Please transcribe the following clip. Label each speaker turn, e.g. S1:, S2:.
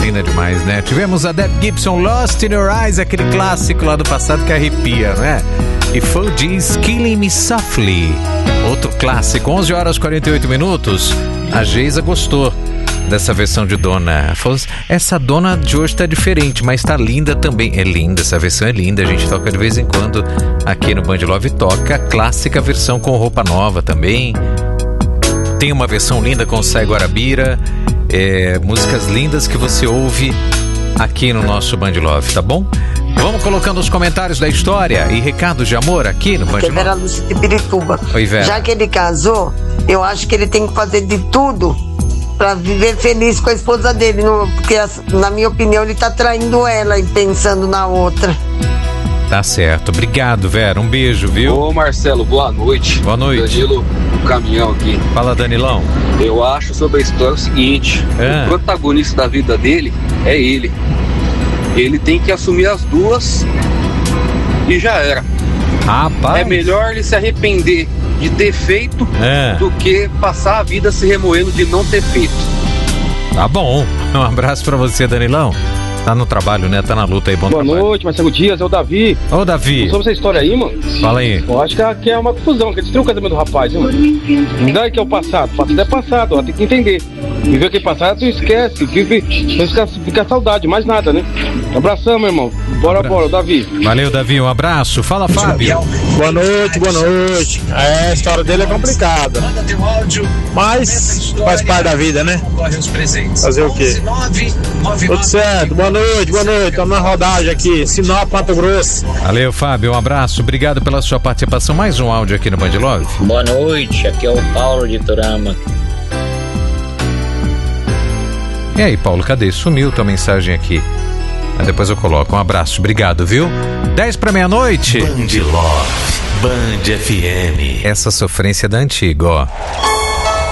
S1: linda demais, né? Tivemos a Deb Gibson, Lost in Your Eyes, aquele clássico lá do passado que arrepia, né? E Full G's Killing Me Softly, outro clássico. 11 horas e 48 minutos. A Geisa gostou dessa versão de Dona. Essa Dona de hoje tá diferente, mas tá linda também. É linda, essa versão é linda. A gente toca de vez em quando aqui no Band Love, toca a clássica versão com roupa nova também. Tem uma versão linda com Sai Guarabira. Músicas lindas que você ouve aqui no nosso Band Love, tá bom? Vamos colocando os comentários da história e recados de amor aqui no Band Love.
S2: Vera Lúcia de Pirituba.
S1: Oi, Vera.
S2: Já que ele casou, eu acho que ele tem que fazer de tudo pra viver feliz com a esposa dele, porque na minha opinião ele tá traindo ela e pensando na outra.
S1: Tá certo, obrigado, Vera, um beijo, viu?
S3: Ô Marcelo, boa noite.
S1: Boa noite.
S3: Danilo, o caminhão aqui.
S1: Fala, Danilão.
S3: Eu acho sobre a história o seguinte, o protagonista da vida dele é ele. Ele tem que assumir as duas e já era.
S1: Rapaz.
S3: É melhor ele se arrepender de ter feito do que passar a vida se remoendo de não ter feito.
S1: Tá bom, um abraço pra você, Danilão. Tá no trabalho, né? Tá na luta aí, bom
S4: Boa
S1: trabalho.
S4: noite, Marcelo Dias, é o Davi.
S1: Ô, Davi.
S4: Sobre essa história aí, mano.
S1: Fala aí.
S4: Eu acho que é uma confusão, que destruiu o casamento do rapaz, hein, mano. Não é que é o passado. O passado é passado, ó, tem que entender. Viver aquele passado, tu esquece. Fica saudade, mais nada, né? Abração, meu irmão. Bora, Davi.
S1: Valeu, Davi, um abraço. Fala, Fábio.
S5: Boa noite. A história dele é complicada, mas faz parte da vida, né? Fazer o quê? Tudo certo, boa noite. Estamos na rodagem aqui, Sinop, Mato Grosso.
S1: Valeu, Fábio, um abraço. Obrigado pela sua participação. Mais um áudio aqui no Band Love.
S6: Boa noite, aqui é o Paulo de Turama.
S1: E aí, Paulo, cadê? Sumiu tua mensagem aqui. Mas depois eu coloco. Um abraço, obrigado, viu? 10 para meia-noite.
S7: Band Love, Band FM.
S1: Essa sofrência é da antiga, ó.